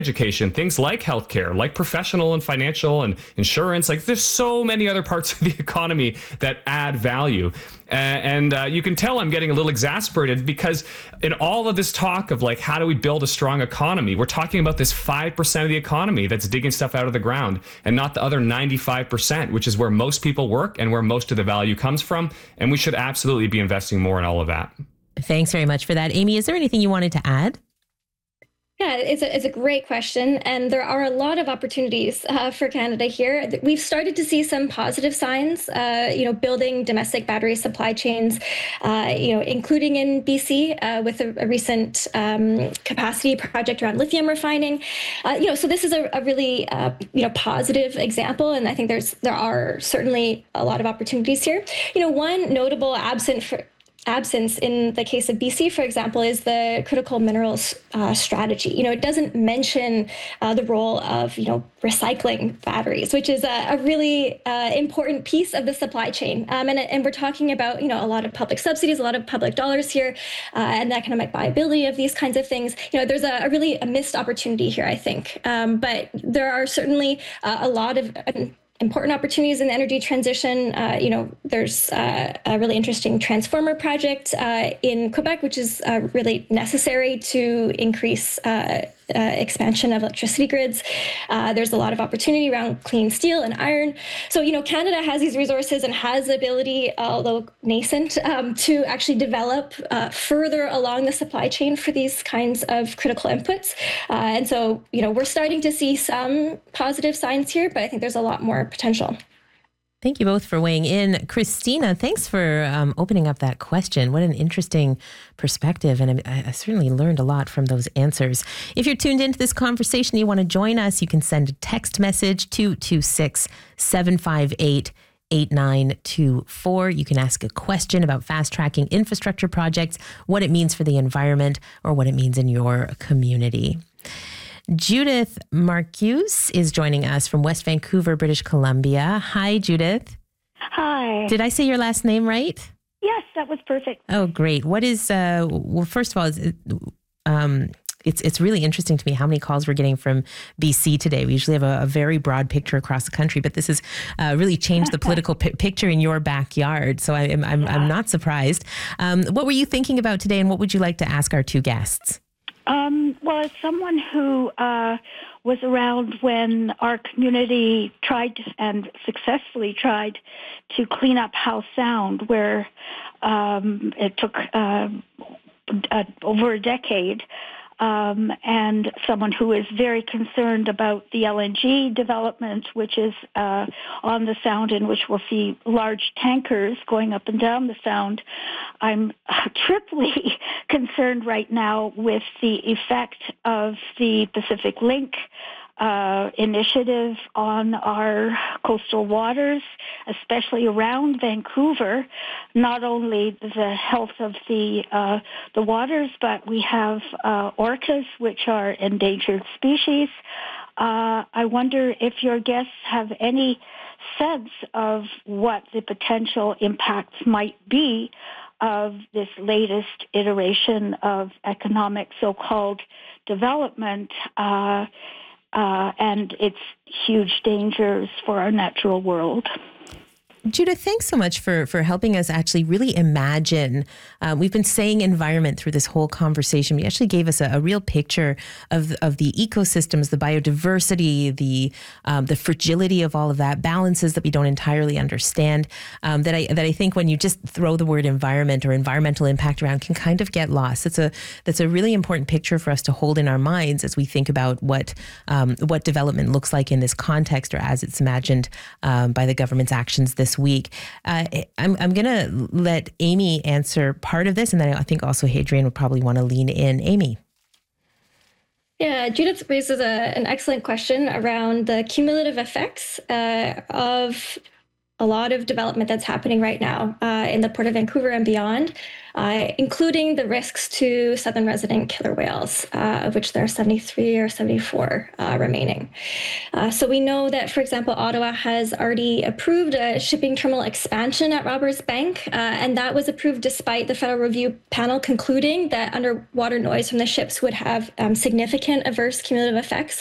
education, things like healthcare, like professional and financial and insurance. Like there's so many other parts of the economy that add value. And you can tell I'm getting a little exasperated because in all of this talk of like, how do we build a strong economy? We're talking about this 5% of the economy that's digging stuff out of the ground and not the other 95%, which is where most people work and where most of the value comes from. And we should absolutely be investing more in all of that. Thanks very much for that. Amy, is there anything you wanted to add? Yeah, it's a great question, and there are a lot of opportunities for Canada here. We've started to see some positive signs, building domestic battery supply chains, including in BC with a recent capacity project around lithium refining. So this is a really positive example, and I think there are certainly a lot of opportunities here. One notable absence in the case of BC, for example, is the critical minerals strategy. It doesn't mention the role of, recycling batteries, which is a really important piece of the supply chain. And we're talking about, a lot of public subsidies, a lot of public dollars here, and the economic viability of these kinds of things. There's a really missed opportunity here, I think. But there are certainly a lot of important opportunities in the energy transition. There's a really interesting transformer project in Quebec, which is really necessary to increase expansion of electricity grids. There's a lot of opportunity around clean steel and iron. So, Canada has these resources and has the ability, although nascent, to actually develop further along the supply chain for these kinds of critical inputs. And so, we're starting to see some positive signs here, but I think there's a lot more potential. Thank you both for weighing in. Christina, thanks for opening up that question. What an interesting perspective. And I certainly learned a lot from those answers. If you're tuned into this conversation, you want to join us, you can send a text message to 226-758-8924. You can ask a question about fast-tracking infrastructure projects, what it means for the environment, or what it means in your community. Judith Marcuse is joining us from West Vancouver, British Columbia. Hi, Judith. Hi. Did I say your last name right? Yes, that was perfect. Oh, great. What is, well, first of all, it's really interesting to me how many calls we're getting from BC today. We usually have a very broad picture across the country, but this has really changed the political picture in your backyard. So I'm not surprised. What were you thinking about today, and what would you like to ask our two guests? Well, as someone who was around when our community tried and successfully tried to clean up Howe Sound, where it took over a decade, and someone who is very concerned about the LNG development, which is on the Sound, in which we'll see large tankers going up and down the Sound. I'm triply concerned right now with the effect of the Pacific Link initiative on our coastal waters, especially around Vancouver. Not only the health of the waters, but we have orcas, which are endangered species. I wonder if your guests have any sense of what the potential impacts might be of this latest iteration of economic so-called development and its huge dangers for our natural world. Judith, thanks so much for helping us actually really imagine. We've been saying environment through this whole conversation. You actually gave us a real picture of the ecosystems, the biodiversity, the fragility of all of that, balances that we don't entirely understand. That I think when you just throw the word environment or environmental impact around can kind of get lost. That's a really important picture for us to hold in our minds as we think about what development looks like in this context, or as it's imagined by the government's actions this week. I'm going to let Amy answer part of this, and then I think also Hadrian would probably want to lean in. Amy. Yeah, Judith raises an excellent question around the cumulative effects of a lot of development that's happening right now in the Port of Vancouver and beyond, including the risks to southern resident killer whales, of which there are 73 or 74 remaining. So we know that, for example, Ottawa has already approved a shipping terminal expansion at Roberts Bank, and that was approved despite the Federal Review Panel concluding that underwater noise from the ships would have significant adverse cumulative effects